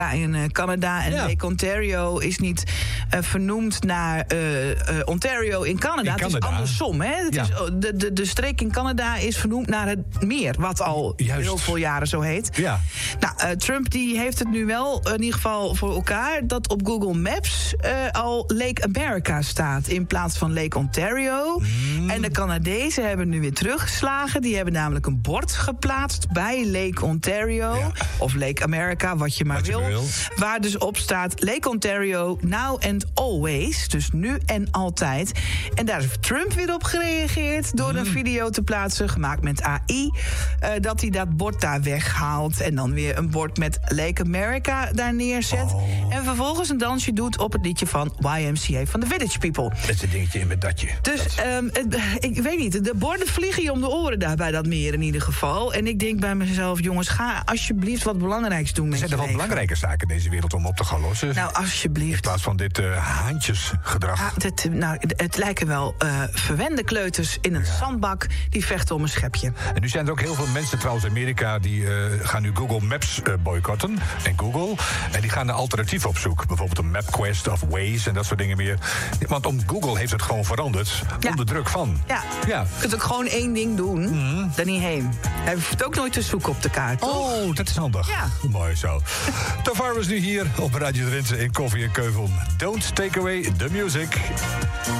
in Canada. En Lake Ontario is niet vernoemd naar Ontario in Canada. Het is andersom. Hè? Het is, de streek in Canada is vernoemd naar het meer, wat al heel veel jaren zo heet. Ja. Nou, Trump die heeft het nu wel in ieder geval voor elkaar dat op Google Maps al Lake America staat in plaats van Lake Ontario. En de Canadezen hebben nu weer teruggeslagen. Die hebben namelijk een bord geplaatst bij Lake Ontario. Ja. Of Lake America, wat je maar wil. Waar dus op staat Lake Ontario now and always. Dus nu en altijd. En daar heeft Trump weer op gereageerd door een video te plaatsen, gemaakt met AI. Dat hij dat bord daar weghaalt. En dan weer een bord met Lake America daar neerzet. En vervolgens een dansje doet op het liedje van YMCA van The Village People. Met een dingetje in mijn datje. Dus ik weet niet, de borden vliegen je om de oren daar bij dat meer in ieder geval. En ik denk bij mezelf, jongens, ga alsjeblieft wat belangrijks doen met je leven. Er zijn er wel belangrijke zaken in deze wereld om op te gaan lossen. Nou, alsjeblieft. In plaats van dit haantjesgedrag. Het lijken wel verwende kleuters in een zandbak die vechten om een schepje. En nu zijn er ook heel veel mensen trouwens in Amerika die gaan nu Google Maps boycotten. En Google. En die gaan een alternatief op zoek. Bijvoorbeeld een MapQuest of Waze en dat soort dingen meer. Want Google heeft het gewoon veranderd. Onder druk van. Ja. Je kunt ook gewoon één ding doen. Daar niet heen. Hij hoeft ook nooit te zoeken op de kaart. Toch? Oh, dat is handig. Ja. Mooi zo. Tavares nu hier op Radio Drenthe in Koffie en Keuvel. Don't take away the music.